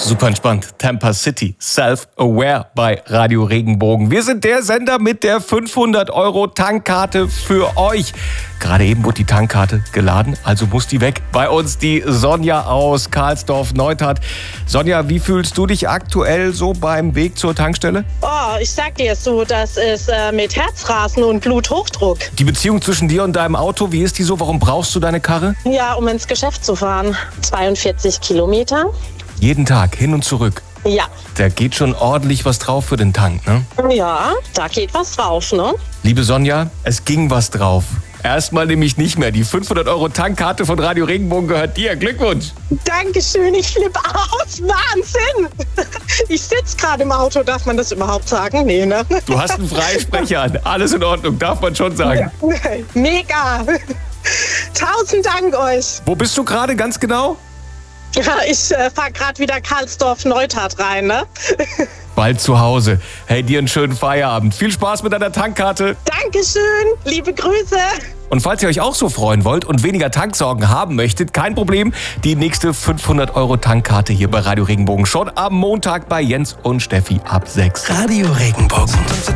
Super entspannt. Tampa City, Self-Aware bei Radio Regenbogen. Wir sind der Sender mit der 500-Euro-Tankkarte für euch. Gerade eben wurde die Tankkarte geladen, also muss die weg. Bei uns die Sonja aus Karlsdorf-Neustadt. Sonja, wie fühlst du dich aktuell so beim Weg zur Tankstelle? Oh, ich sag dir so, das ist mit Herzrasen und Bluthochdruck. Die Beziehung zwischen dir und deinem Auto, wie ist die so? Warum brauchst du deine Karre? Ja, um ins Geschäft zu fahren. 42 Kilometer. Jeden Tag, hin und zurück. Ja. Da geht schon ordentlich was drauf für den Tank, ne? Ja, da geht was drauf, ne? Liebe Sonja, es ging was drauf. Erstmal nämlich nicht mehr. Die 500-Euro-Tankkarte von Radio Regenbogen gehört dir. Glückwunsch! Dankeschön, ich flippe aus. Wahnsinn! Ich sitze gerade im Auto. Darf man das überhaupt sagen? Nee, ne? Du hast einen Freisprecher an. Alles in Ordnung, darf man schon sagen. Mega! 1000 Dank euch! Wo bist du gerade ganz genau? Ja, ich fahre gerade wieder Karlsdorf-Neustadt rein, ne? Bald zu Hause. Hey, dir einen schönen Feierabend. Viel Spaß mit deiner Tankkarte. Dankeschön, liebe Grüße. Und falls ihr euch auch so freuen wollt und weniger Tanksorgen haben möchtet, kein Problem. Die nächste 500-Euro-Tankkarte hier bei Radio Regenbogen schon am Montag bei Jens und Steffi ab 6. Radio Regenbogen.